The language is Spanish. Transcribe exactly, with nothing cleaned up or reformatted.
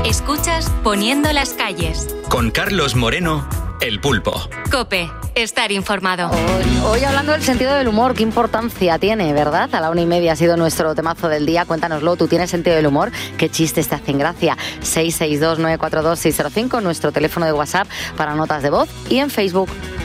Escuchas Poniendo las calles. Con Carlos Moreno, El Pulpo. COPE. Estar informado. Hoy, hoy hablando del sentido del humor, ¿qué importancia tiene, verdad? A la una y media ha sido nuestro temazo del día. Cuéntanoslo, ¿tú tienes sentido del humor? ¿Qué chistes te hacen gracia? seis seis dos nueve cuatro dos seis cero cinco, nuestro teléfono de WhatsApp para notas de voz, y en Facebook